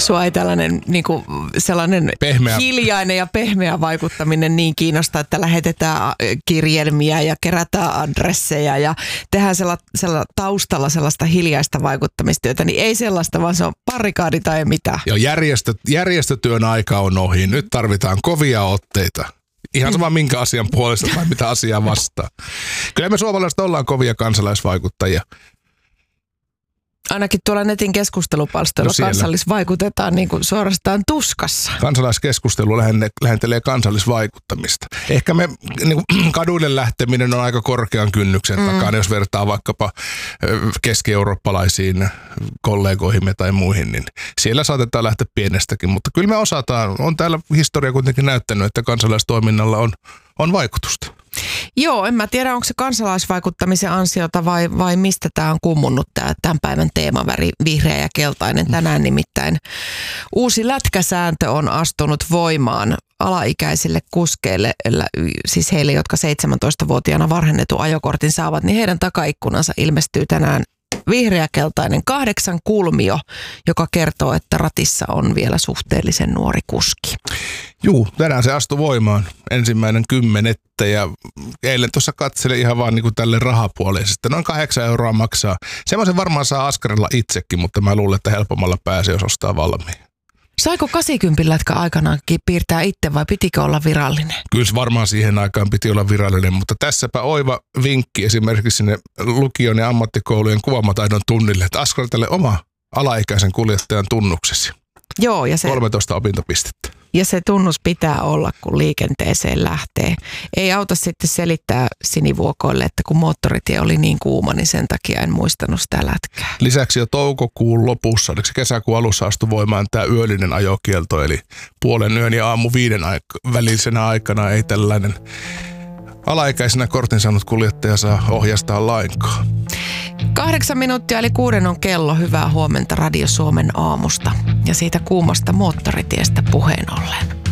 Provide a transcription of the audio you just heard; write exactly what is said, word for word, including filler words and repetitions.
sua ei tällainen niin kuin sellainen pehmeä. hiljainen ja pehmeä vaikuttaminen niin kiinnostaa, että lähetetään kirjelmiä ja kerätään adresseja ja tehdään sella, sella taustalla sellaista hiljaista vaikuttamistyötä, niin ei sellaista, vaan se on barrikaadi tai mitä. Joo, järjestö, järjestötyön aika on ohi. Nyt tarvitaan kovia otteita. Ihan sama minkä asian puolesta tai mitä asiaa vastaan. Kyllä me suomalaiset ollaan kovia kansalaisvaikuttajia. Ainakin tuolla netin keskustelupalstoilla no kansallisvaikutetaan niin kuin suorastaan tuskassa. Kansalaiskeskustelu lähentelee kansallisvaikuttamista. Ehkä me niin kuin, kaduille lähteminen on aika korkean kynnyksen mm. takana, jos vertaa vaikkapa keski-eurooppalaisiin kollegoihimme tai muihin, niin siellä saatetaan lähteä pienestäkin. Mutta kyllä me osataan, on täällä historia kuitenkin näyttänyt, että kansalaistoiminnalla on, on vaikutusta. Joo, en mä tiedä, onko se kansalaisvaikuttamisen ansiota vai, vai mistä tämä on kummunnut tämä tämän päivän teemaväri, vihreä ja keltainen. Tänään nimittäin uusi lätkäsääntö on astunut voimaan alaikäisille kuskeille, siis heille, jotka seitsemäntoistavuotiaana varhennetun ajokortin saavat, niin heidän takaikkunansa ilmestyy tänään vihreä-keltainen kahdeksan kulmio, joka kertoo, että ratissa on vielä suhteellisen nuori kuski. Juu, tänään se astui voimaan ensimmäinen kymmenettä ja eilen tuossa katselin ihan vaan niin kuin tälle rahapuoleisesti. Noin kahdeksan euroa maksaa. Semmoisen varmaan saa askarella itsekin, mutta mä luulen, että helpommalla pääsee, jos ostaa valmiin. Saiko kahdeksankymmentä lätkä aikanaankin piirtää itse vai pitikö olla virallinen? Kyllä varmaan siihen aikaan piti olla virallinen, mutta tässäpä oiva vinkki esimerkiksi sinne lukion ja ammattikoulujen kuvaamataidon tunnille, että askartele oma alaikäisen kuljettajan tunnuksesi. Joo, ja se, kolmetoista opintopistettä. Ja se tunnus pitää olla, kun liikenteeseen lähtee. Ei auta sitten selittää sinivuokoille, että kun moottoritie oli niin kuuma, niin sen takia en muistanut sitä lätkää. Lisäksi jo toukokuun lopussa, oliko se kesäkuun alussa astui voimaan tämä yöllinen ajokielto, eli puolen yön ja aamu viiden aik- välisenä aikana ei tällainen alaikäisenä kortin saanut kuljettaja saa ohjastaa lainkaan. Kahdeksan minuuttia eli kuuden on kello. Hyvää huomenta Radio Suomen aamusta ja siitä kuumasta moottoritiestä puheen ollen.